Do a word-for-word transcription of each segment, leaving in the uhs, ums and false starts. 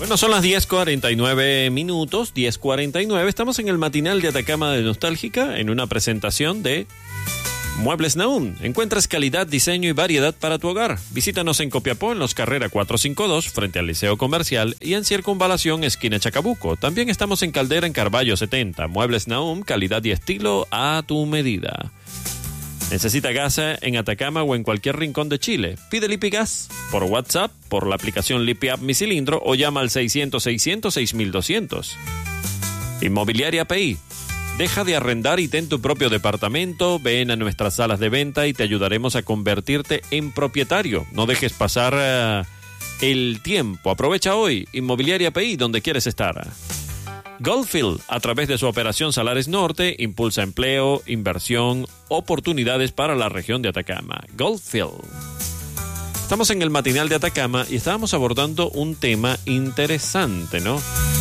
Bueno, son las diez cuarenta y nueve minutos, diez cuarenta y nueve. Estamos en el matinal de Atacama de Nostálgica en una presentación de Muebles Nahum. Encuentras calidad, diseño y variedad para tu hogar. Visítanos en Copiapó, en Los Carrera cuatrocientos cincuenta y dos, frente al Liceo Comercial, y en Circunvalación, esquina Chacabuco. También estamos en Caldera, en Carballo setenta. Muebles Nahum, calidad y estilo a tu medida. ¿Necesita gas en Atacama o en cualquier rincón de Chile? Pide Lipigas por WhatsApp, por la aplicación LipiApp Mi Cilindro o llama al seiscientos, seiscientos, seis mil doscientos. Inmobiliaria P I. Deja de arrendar y ten tu propio departamento. Ven a nuestras salas de venta y te ayudaremos a convertirte en propietario. No dejes pasar uh, el tiempo. Aprovecha hoy. Inmobiliaria P I, donde quieres estar. Goldfield, a través de su operación Salares Norte, impulsa empleo, inversión, oportunidades para la región de Atacama. Goldfield. Estamos en el matinal de Atacama y estábamos abordando un tema interesante, ¿no?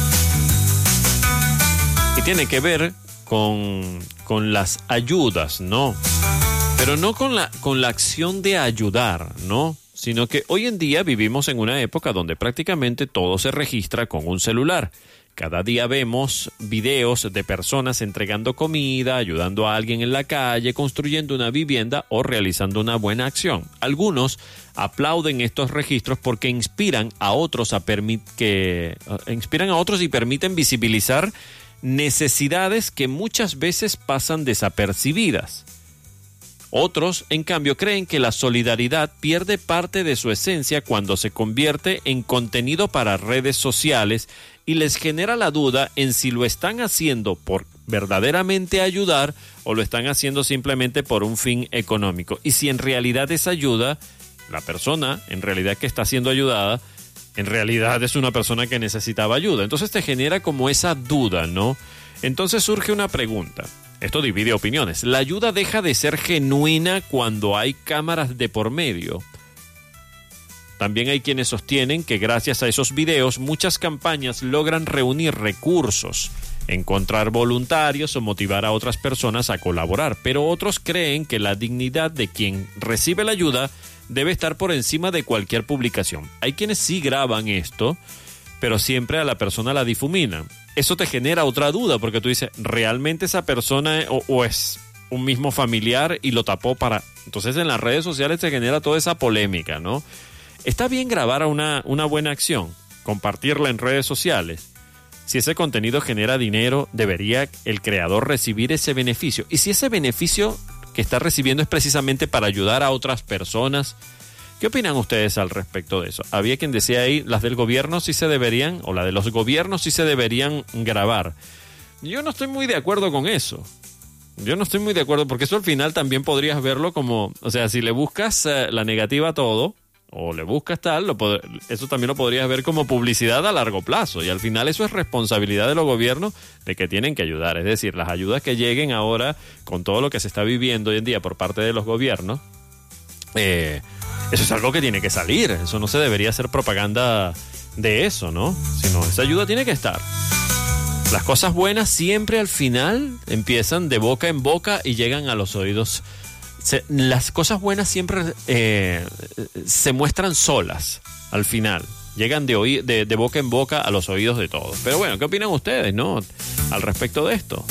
Y tiene que ver con, con las ayudas, ¿no? Pero no con la, con la acción de ayudar, ¿no? Sino que hoy en día vivimos en una época donde prácticamente todo se registra con un celular. Cada día vemos videos de personas entregando comida, ayudando a alguien en la calle, construyendo una vivienda o realizando una buena acción. Algunos aplauden estos registros porque inspiran a otros a permit- que uh, inspiran a otros y permiten visibilizar necesidades que muchas veces pasan desapercibidas. Otros, en cambio, creen que la solidaridad pierde parte de su esencia cuando se convierte en contenido para redes sociales y les genera la duda en si lo están haciendo por verdaderamente ayudar o lo están haciendo simplemente por un fin económico. Y si en realidad esa ayuda, la persona en realidad que está siendo ayudada, en realidad es una persona que necesitaba ayuda. Entonces te genera como esa duda, ¿no? Entonces surge una pregunta. Esto divide opiniones. ¿La ayuda deja de ser genuina cuando hay cámaras de por medio? También hay quienes sostienen que gracias a esos videos muchas campañas logran reunir recursos, encontrar voluntarios o motivar a otras personas a colaborar. Pero otros creen que la dignidad de quien recibe la ayuda debe estar por encima de cualquier publicación. Hay quienes sí graban esto, pero siempre a la persona la difuminan. Eso te genera otra duda, porque tú dices, ¿realmente esa persona o, o es un mismo familiar y lo tapó para...? Entonces en las redes sociales se genera toda esa polémica, ¿no? Está bien grabar una, una buena acción, compartirla en redes sociales. Si ese contenido genera dinero, debería el creador recibir ese beneficio. Y si ese beneficio que está recibiendo es precisamente para ayudar a otras personas, ¿qué opinan ustedes al respecto de eso? Había quien decía ahí, las del gobierno sí se deberían, o la de los gobiernos sí se deberían grabar. Yo no estoy muy de acuerdo con eso. Yo no estoy muy de acuerdo, porque eso al final también podrías verlo como, o sea, si le buscas eh, la negativa a todo, o le buscas tal, lo pod- eso también lo podrías ver como publicidad a largo plazo. Y al final eso es responsabilidad de los gobiernos de que tienen que ayudar. Es decir, las ayudas que lleguen ahora con todo lo que se está viviendo hoy en día por parte de los gobiernos, eh, eso es algo que tiene que salir. Eso no se debería hacer propaganda de eso, ¿no? Sino esa ayuda tiene que estar. Las cosas buenas siempre al final empiezan de boca en boca y llegan a los oídos. Se, las cosas buenas siempre eh, se muestran solas al final. Llegan de, oí- de, de boca en boca a los oídos de todos. Pero bueno, ¿qué opinan ustedes, no? Al respecto de esto.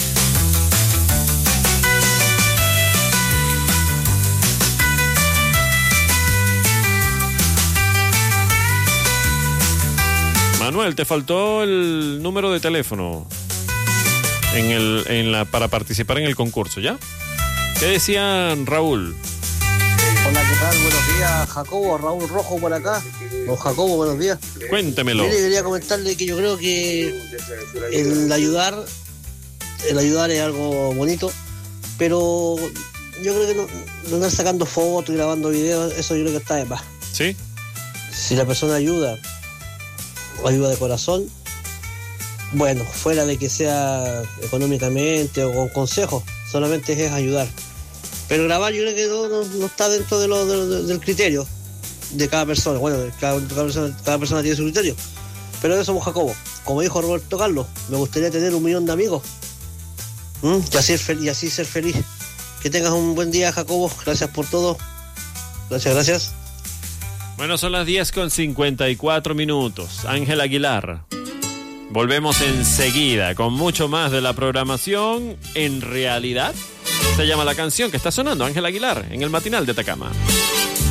Manuel, te faltó el número de teléfono en el, en la, para participar en el concurso, ¿ya? ¿Qué decía Raúl? Hola, ¿qué tal? Buenos días, Jacobo, Raúl Rojo por acá. Don Jacobo, buenos días. Cuéntemelo. Mire, quería comentarle que yo creo que el ayudar, el ayudar es algo bonito, pero yo creo que no, no andar sacando fotos y grabando videos, eso yo creo que está de más. ¿Sí? Si la persona ayuda, o ayuda de corazón, bueno, fuera de que sea económicamente o con consejos, solamente es ayudar. Pero grabar yo creo que no, no, no está dentro de lo, de, de, del criterio de cada persona. Bueno, cada, cada, persona, cada persona tiene su criterio. Pero eso somos Jacobo. Como dijo Roberto Carlos, me gustaría tener un millón de amigos. ¿Mm? Y, así, y así ser feliz. Que tengas un buen día, Jacobo. Gracias por todo. Gracias, gracias. Bueno, son las diez con cincuenta y cuatro minutos. Ángel Aguilar. Volvemos enseguida con mucho más de la programación. En realidad, se llama la canción que está sonando, Ángel Aguilar, en el matinal de Atacama.